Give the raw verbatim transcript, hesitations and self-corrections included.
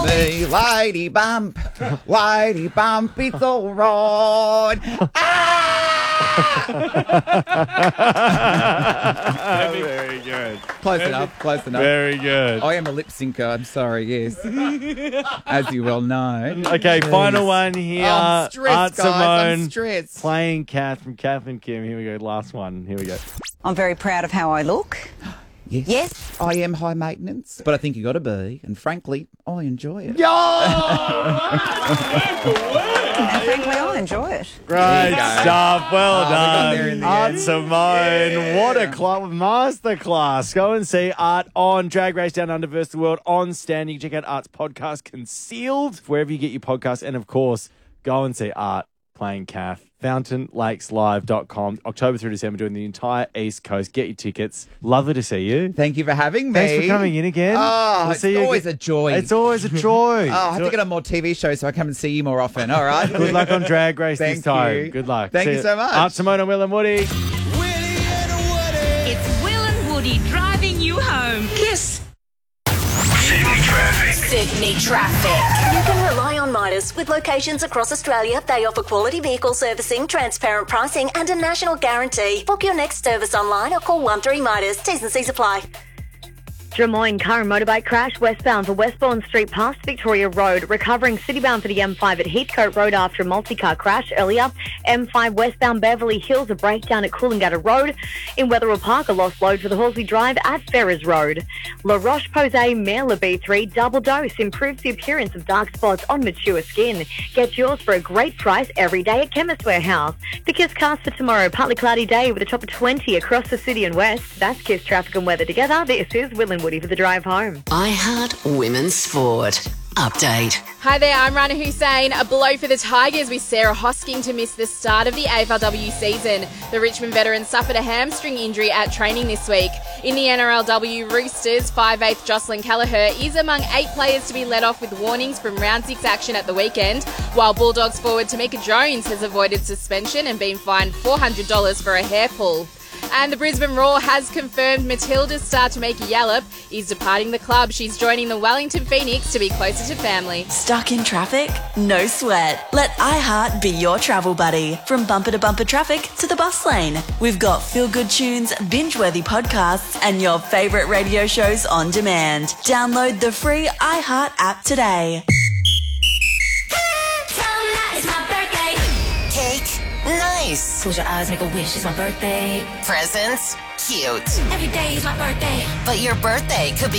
Me, lady bump, lady bump, it's all right. Ah! Very good. Close enough, close enough. Very good. I am a lip syncer, I'm sorry, yes. As you well know. Okay, final one here. Oh, I'm stressed, Art guys. I'm Simone stressed. playing Kath from Kath and Kim. Here we go. Last one. Here we go. I'm very proud of how I look. Yes. Yes. I am high maintenance, but I think you got to be. And frankly, I enjoy it. And frankly, I enjoy it. Great you go. stuff. Well Oh, we got there done. in the Art end. Simone. What a club masterclass. Go and see Art on Drag Race Down Under versus the World on Stand. You can check out Art's podcast, Concealed, wherever you get your podcasts. And of course, go and see Art playing Kath. fountain lakes live dot com. October through December, doing the entire East Coast. Get your tickets. Lovely to see you. Thank you for having me. Thanks for coming in again. Oh, We'll it's see you always again. a joy. It's always a joy. Oh, I have to get on more T V shows so I come and see you more often. All right. Good luck on Drag Race Thank this time. you. Good luck. Thank See you so much. Art Simone and Will and Woody. It's Will and Woody driving you home. Kiss. Sydney traffic. Sydney traffic. You can rely on Midas. With locations across Australia, they offer quality vehicle servicing, transparent pricing, and a national guarantee. Book your next service online or call one three Midas. T's and C's apply. Drummoyne car and motorbike crash westbound for Westbourne Street past Victoria Road. Recovering citybound for the M five at Heathcote Road after a multi-car crash earlier. M five westbound Beverly Hills, a breakdown at Coolangatta Road. In Wetherill Park, a lost load for the Horsley Drive at Ferrers Road. La Roche-Posay Merla B three double dose improves the appearance of dark spots on mature skin. Get yours for a great price every day at Chemist Warehouse. The Kiss cast for tomorrow, partly cloudy day with a top of twenty across the city and west. That's Kiss traffic and weather together. This is Will and Woody for the drive home. I Heart Women's Sport. Update. Hi there, I'm Rana Hussein. A blow for the Tigers with Sarah Hosking to miss the start of the A F L W season. The Richmond veteran suffered a hamstring injury at training this week. In the N R L W, Roosters five eighth Jocelyn Kelleher is among eight players to be let off with warnings from round six action at the weekend, while Bulldogs forward Tamika Jones has avoided suspension and been fined four hundred dollars for a hair pull. And the Brisbane Roar has confirmed Matilda's star Tamika Yallop is departing the club. She's joining the Wellington Phoenix to be closer to family. Stuck in traffic? No sweat. Let iHeart be your travel buddy. From bumper to bumper traffic to the bus lane. We've got feel-good tunes, binge-worthy podcasts, and your favourite radio shows on demand. Download the free iHeart app today. It's my birthday. Cake? Nice. Close your eyes, make a wish. It's my birthday. Presents? Cute. Every day is my birthday. But your birthday could be